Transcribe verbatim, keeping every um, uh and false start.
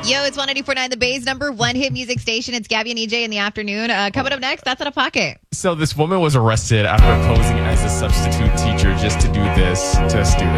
Yo, it's one eighty-four point nine The Bay's number one hit music station. It's Gabby and E J in the afternoon. Uh, coming up next, That's Out of Pocket. So this woman was arrested after posing as a substitute teacher just to do this to a student.